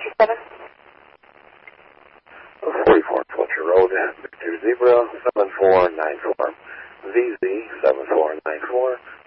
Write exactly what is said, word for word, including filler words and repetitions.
two seven. forty-four Fletcher Road, Victor Zebra, seven four nine four. V Z seven four nine four.